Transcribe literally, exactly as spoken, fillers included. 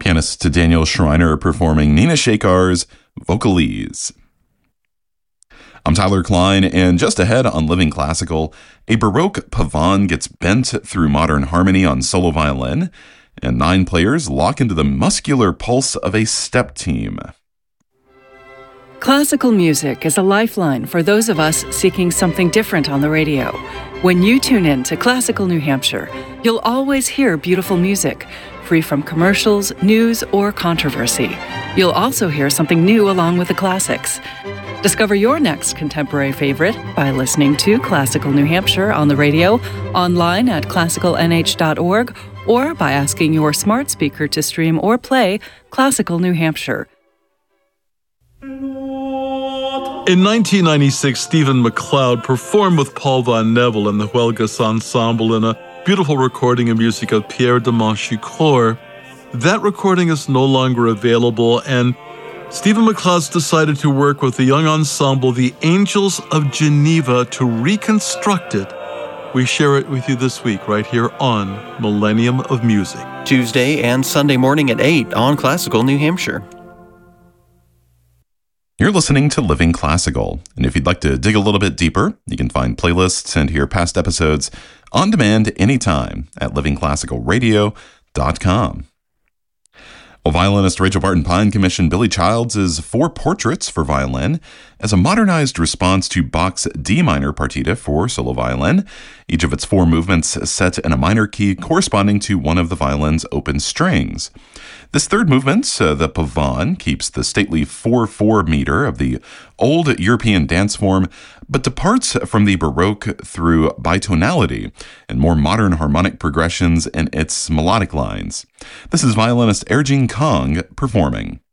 Pianist Daniel Schreiner performing Nina Shakar's Vocalese. I'm Tyler Klein, and just ahead on Living Classical, a Baroque pavane gets bent through modern harmony on solo violin, and nine players lock into the muscular pulse of a step team. Classical music is a lifeline for those of us seeking something different on the radio. When you tune in to Classical New Hampshire, you'll always hear beautiful music, free from commercials, news, or controversy. You'll also hear something new along with the classics. Discover your next contemporary favorite by listening to Classical New Hampshire on the radio, online at classical n h dot org, or by asking your smart speaker to stream or play Classical New Hampshire. In nineteen ninety-six, Stephen McLeod performed with Paul Van Neville and the Huelgas Ensemble in a beautiful recording of music of Pierre de Manchicourt. That recording is no longer available, and Stephen McLeod's decided to work with the young ensemble, the Angels of Geneva, to reconstruct it. We share it with you this week right here on Millennium of Music. Tuesday and Sunday morning at eight on Classical New Hampshire. You're listening to Living Classical, and if you'd like to dig a little bit deeper, you can find playlists and hear past episodes on demand anytime at living classical radio dot com. Well, violinist Rachel Barton Pine commissioned Billy Childs' Four Portraits for Violin as a modernized response to Bach's D minor partita for solo violin, each of its four movements set in a minor key corresponding to one of the violin's open strings. This third movement, uh, the pavane, keeps the stately four four meter of the old European dance form, but departs from the Baroque through bitonality and more modern harmonic progressions in its melodic lines. This is violinist Erjing Kong performing.